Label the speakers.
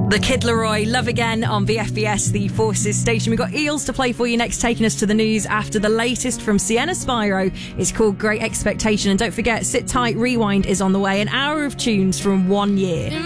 Speaker 1: The Kid Laroi, Love Again on VFBS, the Forces station. We've got Eels to play for you next, taking us to the news after the latest from Sienna Spyro. It's called Great Expectation. And don't forget, Sit Tight Rewind is on the way. An hour of tunes from 1 year.